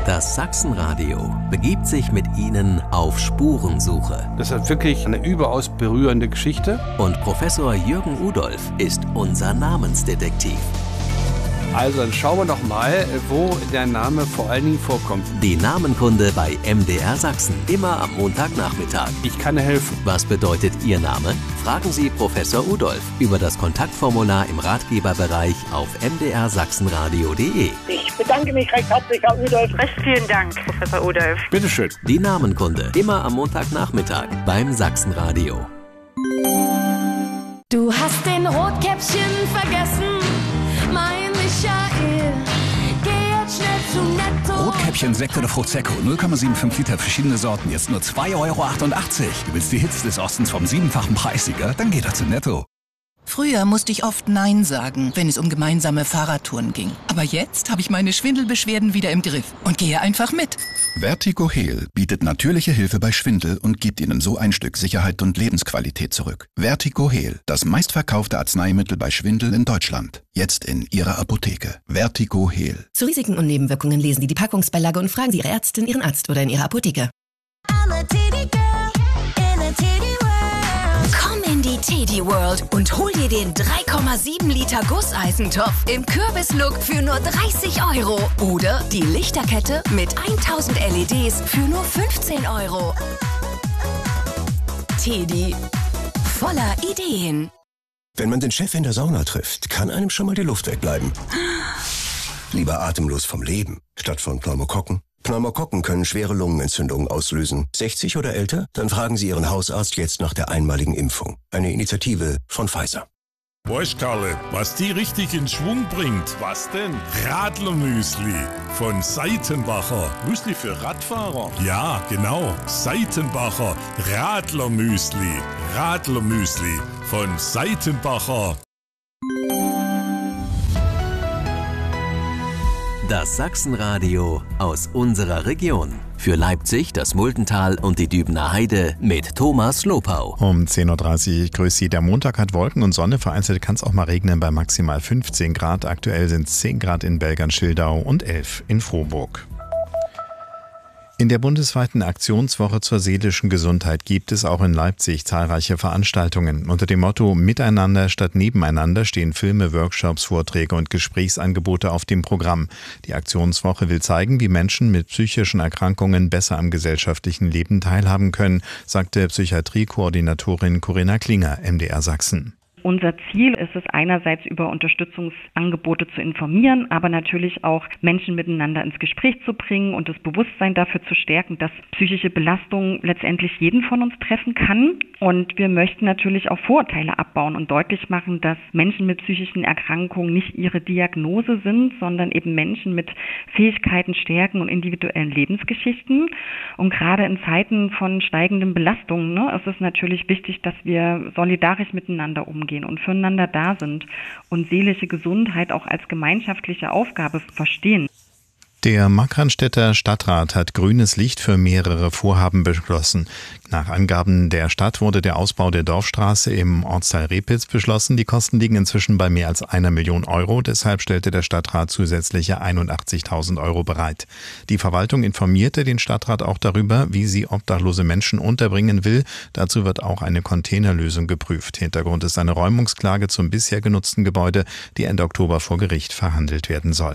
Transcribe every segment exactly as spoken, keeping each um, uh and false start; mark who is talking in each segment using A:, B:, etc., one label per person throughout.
A: Das Sachsenradio begibt sich mit Ihnen auf Spurensuche.
B: Das ist wirklich eine überaus berührende Geschichte.
A: Und Professor Jürgen Udolph ist unser Namensdetektiv.
B: Also dann schauen wir doch mal, wo der Name vor allen Dingen vorkommt.
A: Die Namenkunde bei M D R Sachsen. Immer am Montagnachmittag.
B: Ich kann helfen.
A: Was bedeutet Ihr Name? Fragen Sie Professor Udolph über das Kontaktformular im Ratgeberbereich auf m d r sachsenradio punkt d e.
C: Ich bedanke mich recht herzlich, Herr Udolph.
D: Recht vielen Dank, Professor Udolph.
B: Bitteschön.
A: Die Namenkunde. Immer am Montagnachmittag beim Sachsenradio.
E: Du hast den Rotkäppchen vergessen, mein Michael. Geh jetzt schnell zu Netto.
F: Rotkäppchen, Sekt oder Prosecco, null Komma fünfundsiebzig Liter, verschiedene Sorten, jetzt nur zwei Euro achtundachtzig. Du willst die Hits des Ostens vom siebenfachen Preissieger? Dann geh doch zu Netto.
G: Früher musste ich oft Nein sagen, wenn es um gemeinsame Fahrradtouren ging. Aber jetzt habe ich meine Schwindelbeschwerden wieder im Griff und gehe einfach mit.
F: Vertigo Heal bietet natürliche Hilfe bei Schwindel und gibt Ihnen so ein Stück Sicherheit und Lebensqualität zurück. Vertigo Heal, das meistverkaufte Arzneimittel bei Schwindel in Deutschland. Jetzt in Ihrer Apotheke. Vertigo Heal.
H: Zu Risiken und Nebenwirkungen lesen Sie die Packungsbeilage und fragen Sie Ihre Ärztin, Ihren Arzt oder in Ihrer Apotheke.
E: Komm in die Teddy World und hol dir den drei Komma sieben Liter Gusseisentopf im Kürbislook für nur dreißig Euro. Oder die Lichterkette mit tausend L E Ds für nur fünfzehn Euro. Teddy, voller Ideen.
I: Wenn man den Chef in der Sauna trifft, kann einem schon mal die Luft wegbleiben. Lieber atemlos vom Leben, statt von Pneumokokken. Pneumokokken können schwere Lungenentzündungen auslösen. sechzig oder älter? Dann fragen Sie Ihren Hausarzt jetzt nach der einmaligen Impfung. Eine Initiative von Pfizer.
J: Weißt Karle, was die richtig in Schwung bringt? Was denn? Radlermüsli von Seitenbacher. Müsli für Radfahrer? Ja, genau. Seitenbacher Radlermüsli. Radlermüsli von Seitenbacher.
A: Das Sachsenradio aus unserer Region. Für Leipzig, das Muldental und die Dübener Heide mit Thomas Lopau.
K: Um zehn Uhr dreißig grüßt Sie. Der Montag hat Wolken und Sonne. Vereinzelt kann es auch mal regnen bei maximal fünfzehn Grad. Aktuell sind es zehn Grad in Belgern-Schildau und elf in Frohburg. In der bundesweiten Aktionswoche zur seelischen Gesundheit gibt es auch in Leipzig zahlreiche Veranstaltungen. Unter dem Motto Miteinander statt Nebeneinander stehen Filme, Workshops, Vorträge und Gesprächsangebote auf dem Programm. Die Aktionswoche will zeigen, wie Menschen mit psychischen Erkrankungen besser am gesellschaftlichen Leben teilhaben können, sagte Psychiatriekoordinatorin Corinna Klinger, M D R Sachsen.
L: Unser Ziel ist es einerseits über Unterstützungsangebote zu informieren, aber natürlich auch Menschen miteinander ins Gespräch zu bringen und das Bewusstsein dafür zu stärken, dass psychische Belastung letztendlich jeden von uns treffen kann. Und wir möchten natürlich auch Vorurteile abbauen und deutlich machen, dass Menschen mit psychischen Erkrankungen nicht ihre Diagnose sind, sondern eben Menschen mit Fähigkeiten, Stärken und individuellen Lebensgeschichten. Und gerade in Zeiten von steigenden Belastungen, ne, ist es natürlich wichtig, dass wir solidarisch miteinander umgehen und füreinander da sind und seelische Gesundheit auch als gemeinschaftliche Aufgabe verstehen.
K: Der Markranstädter Stadtrat hat grünes Licht für mehrere Vorhaben beschlossen. Nach Angaben der Stadt wurde der Ausbau der Dorfstraße im Ortsteil Rehpitz beschlossen. Die Kosten liegen inzwischen bei mehr als einer Million Euro. Deshalb stellte der Stadtrat zusätzliche einundachtzigtausend Euro bereit. Die Verwaltung informierte den Stadtrat auch darüber, wie sie obdachlose Menschen unterbringen will. Dazu wird auch eine Containerlösung geprüft. Hintergrund ist eine Räumungsklage zum bisher genutzten Gebäude, die Ende Oktober vor Gericht verhandelt werden soll.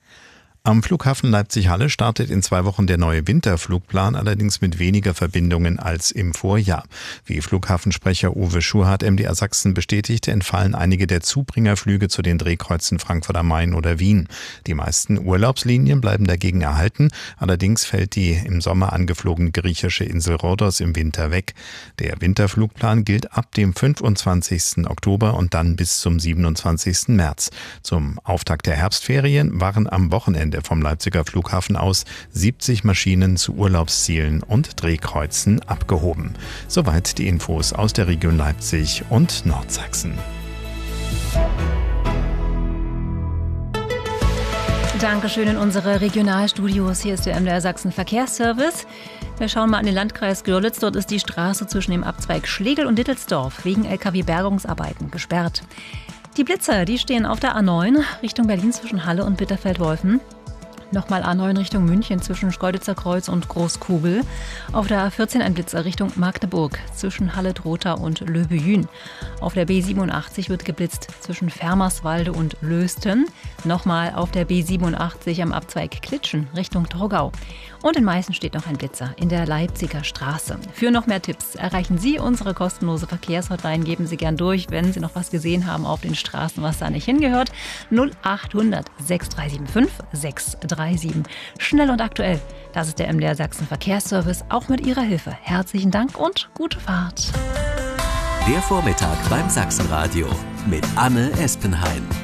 K: Am Flughafen Leipzig-Halle startet in zwei Wochen der neue Winterflugplan, allerdings mit weniger Verbindungen als im Vorjahr. Wie Flughafensprecher Uwe Schurhardt M D R Sachsen bestätigte, entfallen einige der Zubringerflüge zu den Drehkreuzen Frankfurt am Main oder Wien. Die meisten Urlaubslinien bleiben dagegen erhalten, allerdings fällt die im Sommer angeflogene griechische Insel Rhodos im Winter weg. Der Winterflugplan gilt ab dem fünfundzwanzigsten Oktober und dann bis zum siebenundzwanzigsten März. Zum Auftakt der Herbstferien waren am Wochenende vom Leipziger Flughafen aus siebzig Maschinen zu Urlaubszielen und Drehkreuzen abgehoben. Soweit die Infos aus der Region Leipzig und Nordsachsen.
M: Dankeschön in unsere Regionalstudios. Hier ist der M D R Sachsen Verkehrsservice. Wir schauen mal an den Landkreis Görlitz. Dort ist die Straße zwischen dem Abzweig Schlegel und Dittelsdorf wegen L K W-Bergungsarbeiten gesperrt. Die Blitzer, die stehen auf der A neun Richtung Berlin zwischen Halle und Bitterfeld-Wolfen. Nochmal A neun Richtung München zwischen Schkeuditzer Kreuz und Großkugel. Auf der A vierzehn ein Blitzer Richtung Magdeburg zwischen Halle-Trotha und Löbejün. Auf der B siebenundachtzig wird geblitzt zwischen Fermerswalde und Lösten. Nochmal auf der B siebenundachtzig am Abzweig Klitschen Richtung Torgau. Und in Meißen steht noch ein Blitzer in der Leipziger Straße. Für noch mehr Tipps erreichen Sie unsere kostenlose Verkehrshotline. Geben Sie gern durch, wenn Sie noch was gesehen haben auf den Straßen, was da nicht hingehört. null achthundert sechs drei sieben fünf sechs drei sieben. Schnell und aktuell. Das ist der M D R Sachsen Verkehrsservice. Auch mit Ihrer Hilfe. Herzlichen Dank und gute Fahrt.
A: Der Vormittag beim Sachsenradio mit Anne Espenheim.